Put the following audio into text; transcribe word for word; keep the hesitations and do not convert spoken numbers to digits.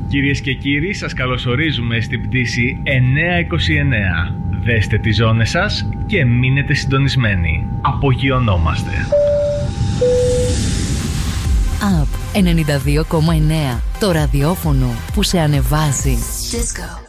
Κυρίες και κύριοι, σας καλωσορίζουμε στην πτήση εννιακόσια είκοσι εννέα. Δέστε τις ζώνες σας και μείνετε συντονισμένοι. Απογειωνόμαστε. Up ενενήντα δύο κόμμα εννέα. Το ραδιόφωνο που σε ανεβάζει. Disco.